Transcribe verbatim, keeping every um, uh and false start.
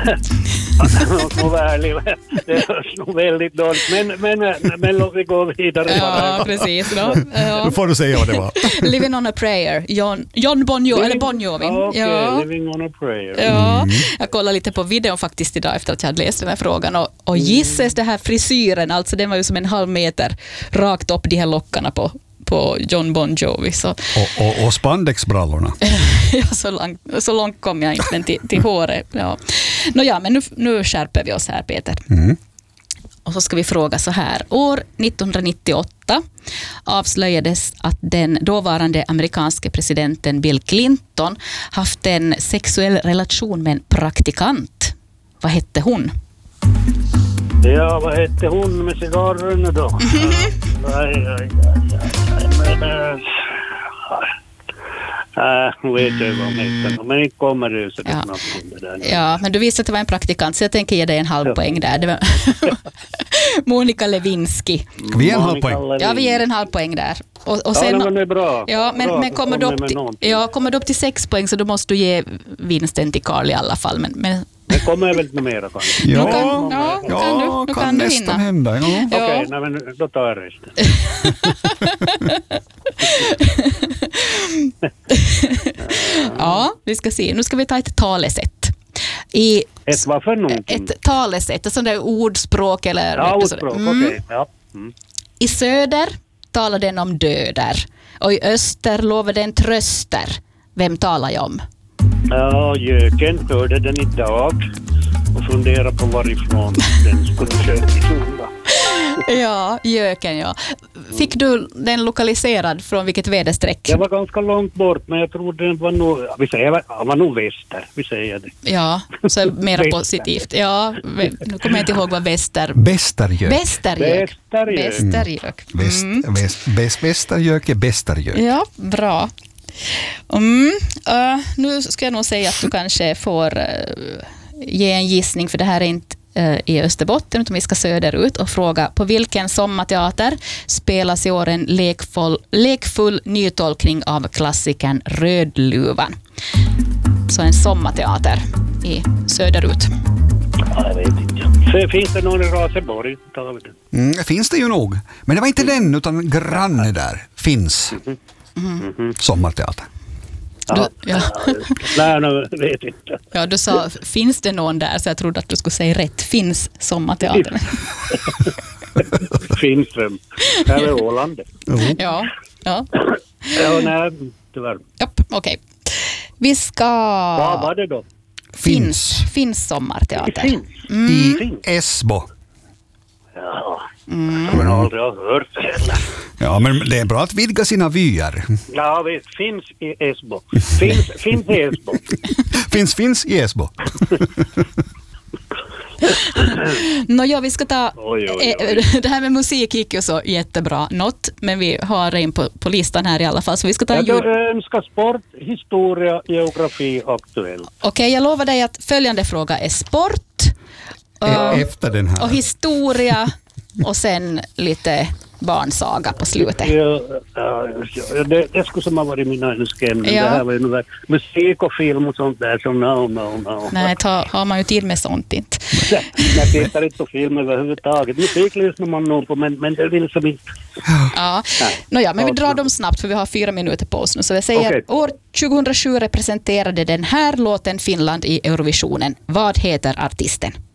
nog ärlig. Det är nog väldigt dåligt. Men, men, men låt vi gå vidare. Ja, precis. Då. Ja. Nu får du säga vad det var. Living on a prayer. John, John Bon Jovi, eller Bon Jovi. Okay, ja. Living on a prayer. Ja. Mm. Jag kollade lite på videon faktiskt idag efter att jag hade läst den här frågan. Och, och gisses det här frisyren, alltså den var ju som en halv meter rakt upp de här lockarna på på John Bon Jovi. Så. Och, och, och spandexbrallorna. Ja, så, långt, så långt kom jag inte, men till, till håret. Ja. Nå ja, men nu, nu skärper vi oss här, Peter. Mm. Och så ska vi fråga så här. År nittonhundranittioåtta avslöjades att den dåvarande amerikanske presidenten Bill Clinton haft en sexuell relation med en praktikant. Vad hette hon? Ja, vad hette hon med cigarren då? Mm-hmm. Aj, aj, aj, aj, aj. Nej, nu vet jag vad hon heter. Men inte kommer det så ja. knappt det där. Ja, men du visste att det var en praktikant, så jag tänker ge dig en halv ja. poäng där. Det var Monica Lewinsky. Ska vi ge en halv poäng? Ja, vi ger en halv poäng där. Och, och sen, ja, men det är bra. Ja, men, bra, men kommer, du upp till, ja, kommer du upp till sex poäng så då måste du ge vinsten till Carl i alla fall. Men, men det kommer väl inte mera kanske. Ja, nu kan, ja, nu kan du, nu kan, kan du nästan hinna. hända. Ja. Okej, okay, nej, men då tar jag resten. Ja, vi ska se. Nu ska vi ta ett talesätt. I, ett vad för någonting? Ett talesätt, ett sånt där ordspråk eller... Ja, ordspråk, mm. okej. Okay. Ja. Mm. I söder talar den om döder och i öster lovar den tröster. Vem talar jag om? Ja, göken hörde den idag och funderade på varifrån den skulle köpa. Ja, göken, ja. Fick du den lokaliserad från vilket väderstreck? Det var ganska långt bort, men jag tror den var nog, vi säger, var nog väster, vi säger det. Ja, så är mer positivt. Ja, nu kommer jag inte ihåg vad väster... Västergök. Västergök. Västergök. Västergök. Väst, Mm. väst, väst, västergök är Västergök. Ja, bra. Mm. Uh, nu ska jag nog säga att du kanske får uh, ge en gissning, för det här är inte uh, i Österbotten utan vi ska söderut och fråga på vilken sommarteater spelas i år en lekfull, lekfull nytolkning av klassikern Rödluvan. Så en sommarteater i söderut. Ja, jag vet inte. Finns det någon i Raseborg? Mm, finns det ju nog. Men det var inte den utan granne där. Finns. Mm-hmm. Mm-hmm. Sommarteater. Du, ja. Nej, jag vet inte. Ja, du sa, finns det någon där? Så jag trodde att du skulle säga rätt. Finns sommarteatern? Finns det. Här är Åland. Mm. Ja. Ja. Ja, nej, tyvärr. Japp, okej. Okay. Vi ska... Vad var det då? Finns. Finns sommarteater. Finns. Mm. I Esbo. Ja, Mm. men aldrig har hört det. Ja, men det är bra att vidga sina vyer. Ja, visst. Finns i Esbo. Finns, finns i Esbo. finns, finns i Esbo. Nå ja, vi ska ta... Oj, oj, oj. Det här med musik gick ju så jättebra något, men vi har en på, på listan här i alla fall, så vi ska ta... Jag Ljud... önskar sport, historia, geografi, aktuellt. Okej, okay, jag lovar dig att följande fråga är sport. E- efter den här. Och historia och sen lite barnsaga på slutet. Ja, ja, ja, det, det skulle som ha varit mina önskeämnen. Ja. Det här var ju nog musik och film och sånt där som no, no, no. Nej, ta, har man ju tid med sånt inte. Jag tittar inte på film överhuvudtaget. Musik lyssnar man nog på, men, men det vill som inte. Ja, Nåja, men vi drar dem snabbt för vi har fyra minuter på oss nu. Så jag säger, okay. År tjugohundrasju representerade den här låten Finland i Eurovisionen. Vad heter artisten?